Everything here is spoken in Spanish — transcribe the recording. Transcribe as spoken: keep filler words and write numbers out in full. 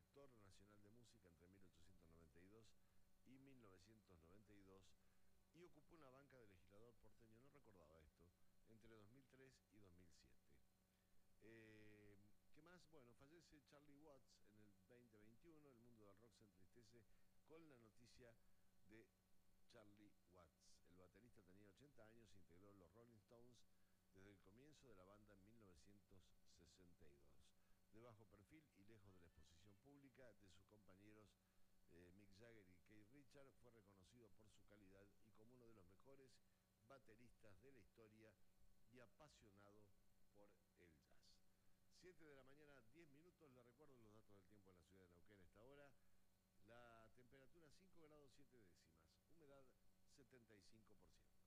productor nacional de música entre mil ochocientos noventa y dos y mil novecientos noventa y dos y ocupó una banca de legislador porteño, no recordaba esto, entre dos mil tres y dos mil siete. Eh, ¿Qué más? Bueno, fallece Charlie Watts en el veinte veintiuno. El mundo del rock se entristece con la noticia de Charlie Watts. El baterista tenía ochenta años e integró los Rolling Stones desde el comienzo de la banda en mil novecientos sesenta y dos. De bajo perfil y lejos de la exposición pública de sus compañeros eh, Mick Jagger y Keith Richards, fue reconocido por su calidad y como uno de los mejores bateristas de la historia y apasionado por el jazz. siete de la mañana, diez minutos. Le recuerdo los datos del tiempo en la ciudad de Neuquén a esta hora. La temperatura cinco grados siete décimas, humedad setenta y cinco por ciento.